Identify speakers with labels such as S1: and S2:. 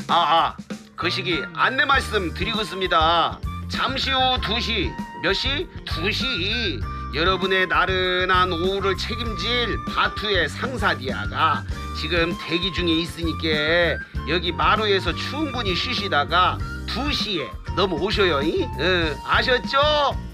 S1: 그 시기 안내 말씀 드리겠습니다. 잠시 후 2시, 몇 시? 2시. 여러분의 나른한 오후를 책임질 바투의 상사디아가 지금 대기 중에 있으니까 여기 마루에서 충분히 쉬시다가 2시에 넘어오셔요. 아셨죠?